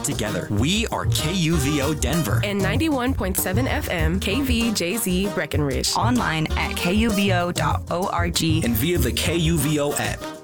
together. We are KUVO Denver. And 91.7 FM KVJZ Breckenridge. Online at kuvo.org. And via the KUVO app.